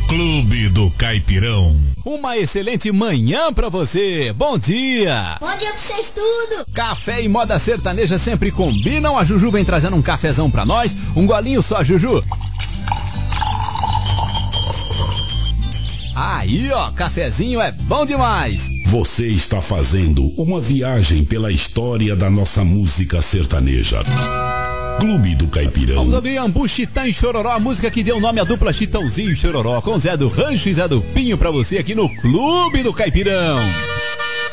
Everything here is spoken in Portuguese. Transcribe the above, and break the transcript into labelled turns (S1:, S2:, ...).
S1: Clube do Caipirão.
S2: Uma excelente manhã pra você. Bom dia.
S3: Bom dia pra vocês tudo.
S2: Café e moda sertaneja sempre combinam. A Juju vem trazendo um cafezão pra nós. Um golinho só, Juju. Aí, ó, cafezinho é bom demais.
S1: Você está fazendo uma viagem pela história da nossa música sertaneja. Clube do Caipirão.
S2: Vamos ouvir Ambu, Chitã e Chororó, a música que deu nome à dupla Chitãozinho e Chororó, com Zé do Rancho e Zé do Pinho pra você aqui no Clube do Caipirão.